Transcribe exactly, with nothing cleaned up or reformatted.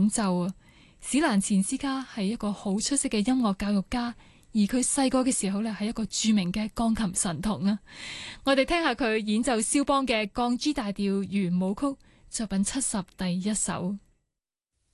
演奏啊。史蘭錢斯卡係一個好出色嘅音樂教育家，而佢細個嘅時候呢係一個著名嘅鋼琴神童啊。我哋聽下佢演奏肖邦嘅降 G 大調圓舞曲作品七十第一首。